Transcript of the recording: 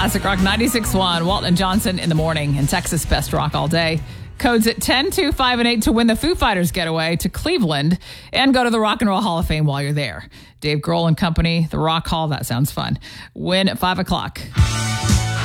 Classic Rock 96.1. Walton and Johnson in the morning, and Texas Best Rock all day. Codes at 10, 2, 5, and 8 to win the Foo Fighters getaway to Cleveland and go to the Rock and Roll Hall of Fame while you're there. Dave Grohl and company, the Rock Hall, that sounds fun. Win at 5 o'clock.